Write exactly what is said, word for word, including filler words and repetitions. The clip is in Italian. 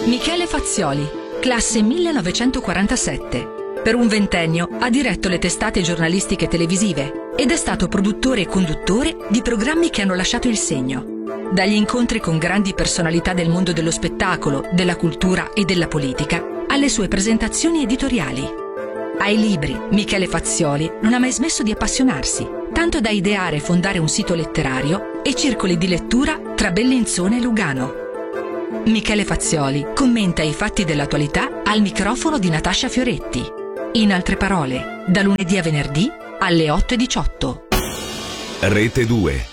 Michele Fazioli, classe millenovecentoquarantasette. Per un ventennio ha diretto le testate giornalistiche televisive ed è stato produttore e conduttore di programmi che hanno lasciato il segno. Dagli incontri con grandi personalità del mondo dello spettacolo, della cultura e della politica, alle sue presentazioni editoriali. Ai libri, Michele Fazioli non ha mai smesso di appassionarsi, tanto da ideare e fondare un sito letterario e circoli di lettura tra Bellinzona e Lugano. Michele Fazioli commenta i fatti dell'attualità al microfono di Natascia Fioretti. In altre parole, da lunedì a venerdì alle otto e diciotto. Rete due.